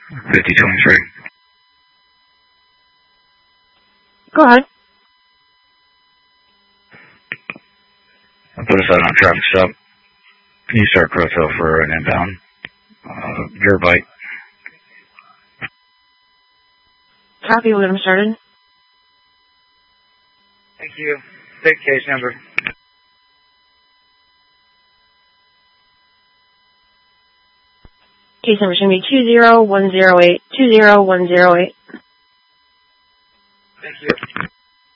5023. Go ahead. I'll put us out on a traffic stop. Can you start Crowfield for an inbound? Your bite. Copy, we'll get them started. Thank you. Take case number. Case number is going to be 20108.